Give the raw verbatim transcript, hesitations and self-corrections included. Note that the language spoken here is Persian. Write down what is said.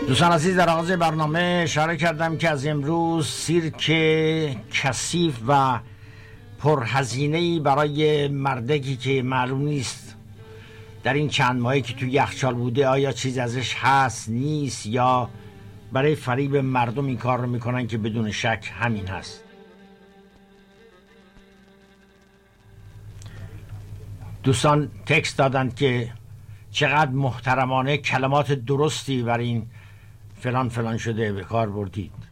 دوستان عزیز، در آغاز برنامه اشاره کردم که از امروز سیرک کثیف و پرهزینه‌ای برای مردکی که معلوم نیست در این چند ماهی که تو یخچال بوده آیا چیز ازش هست نیست، یا برای فریب مردم این کار رو میکنن که بدون شک همین هست. دوستان تکست دادن که چقدر محترمانه کلمات درستی برای این فلان فلان شده به کار بردید.